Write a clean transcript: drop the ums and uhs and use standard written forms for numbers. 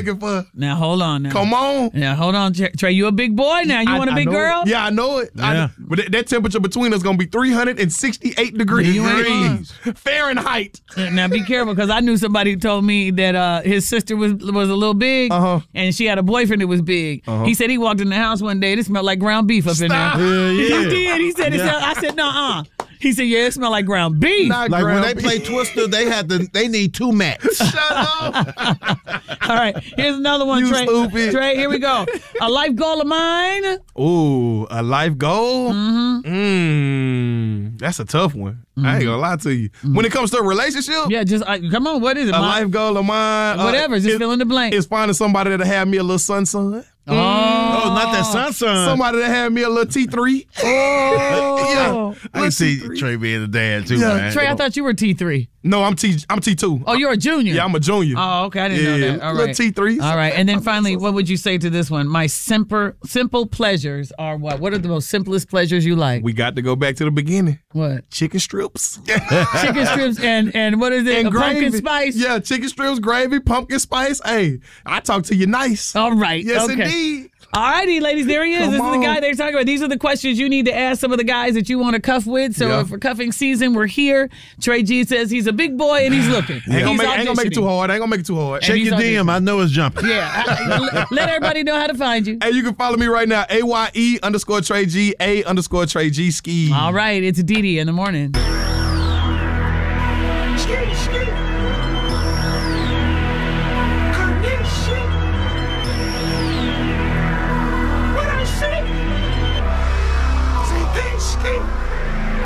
looking for? Now, hold on. Now. Come on. Now, hold on, Trey. You a big boy now. You want a big girl? Yeah, I know it. Yeah. But that temperature between us is going to be 368 degrees. You ain't lying. Fahrenheit. Now, be careful, because I knew somebody who told me that his sister was a little big, and she had a boyfriend that was big. He said he walked in the house one day. It smelled like ground beef up in there. He did. He said, I said, nuh-uh. He said, yeah, it smelled like ground beef. Like when they play Twister, they need 2 mats. Shut up. All right, here's another one, You Trey. stupid. Trey, here we go. A life goal of mine. Ooh, a life goal? That's a tough one. I ain't gonna lie to you. When it comes to a relationship, Yeah, just come on. What is it? a life goal of mine, Whatever. Just fill in the blank. is finding somebody that'll have me a little son. Oh, not that son. Somebody that had me a little T3. Oh. I can see Trey being a dad too, man. Trey, I thought you were T3. No, I'm T2. Oh, you're a junior. Yeah, I'm a junior. Oh, okay. I didn't know that. All little right. T3s. All right. And then finally, what would you say to this one? My simple pleasures are what? What are the most simplest pleasures you like? We got to go back to the beginning. What? Chicken strips. Chicken strips and what is it? And A pumpkin gravy. spice? Yeah, chicken strips, gravy, pumpkin spice. Hey, I talk to you nice. All right. Yes, okay. indeed. All righty, ladies, there he is. Come This is the guy on. they're talking about. These are the questions you need to ask some of the guys that you want to cuff with. So for cuffing season, we're here. Trey G says he's a big boy and he's looking. Ain't gonna He's make it too auditioning. hard. Ain't gonna make it too hard. Check he's your DM. auditioning. I know it's jumping. Yeah. Let everybody know how to find you. Hey, you can follow me right now. AYE_Trey G, A_Trey G ski. All right, it's Didi in the morning. What I say? Say thanks,